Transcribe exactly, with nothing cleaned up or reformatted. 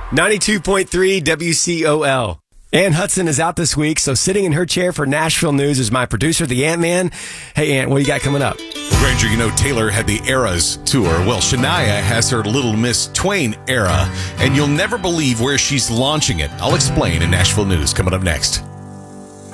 ninety-two point three W C O L. Ann Hudson is out this week, so sitting in her chair for Nashville News is my producer, the Ant-Man. Hey, Ant, what do you got coming up? Well, Granger, you know Taylor had the Eras tour. Well, Shania has her Little Miss Twain era, and you'll never believe where she's launching it. I'll explain in Nashville News coming up next.